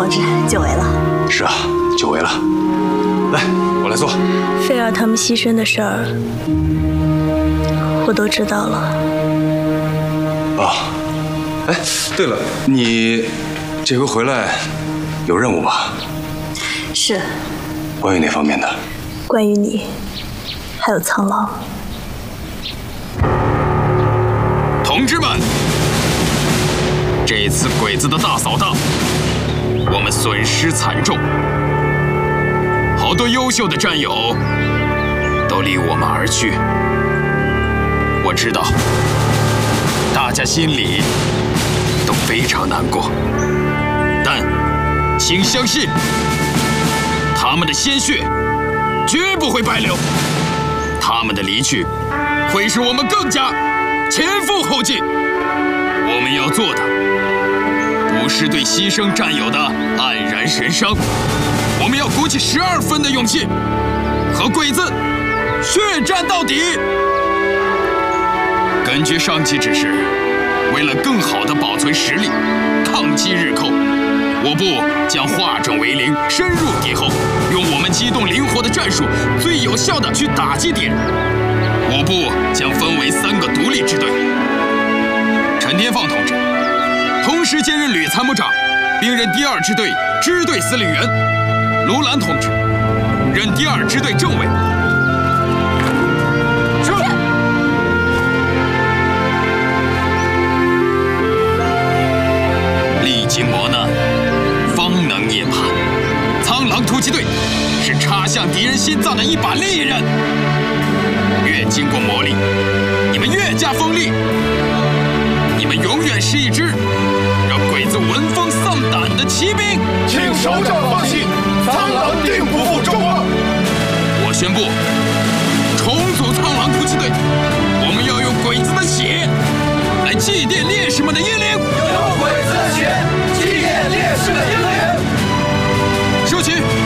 同志，久违了。 是啊，久违了。来，我来做。 菲儿他们牺牲的事儿，我都知道了。 啊，哎，对了，你这回回来有任务吧？ 是。 关于哪方面的？ 关于你，还有苍狼。 同志们，这次鬼子的大扫荡，我们损失惨重，好多优秀的战友都离我们而去。我知道，大家心里都非常难过，但请相信，他们的鲜血绝不会白流，他们的离去会使我们更加前赴后继。我们要做的不是对牺牲战友的黯然神伤，我们要鼓起12分的勇气，和鬼子血战到底。根据上级指示，为了更好地保存实力，抗击日寇，我部将化整为零，深入敌后，用我们机动灵活的战术，最有效地去打击敌人。我部将分为3个独立支队。陈天放同志同时兼任旅参谋长，并任第2支队支队司令员；卢兰同志任第2支队政委。是。历经磨难，方能涅槃。苍狼突击队是插向敌人心脏的一把利刃，越经过磨砺，你们越加锋利。你们永远是一支让鬼子闻风丧胆的骑兵。 请首长放心，苍狼定不负众望。 我宣布，重组苍狼突击队，我们要用鬼子的血来祭奠烈士们的英灵。 用鬼子的血祭奠烈士的英灵。 收起。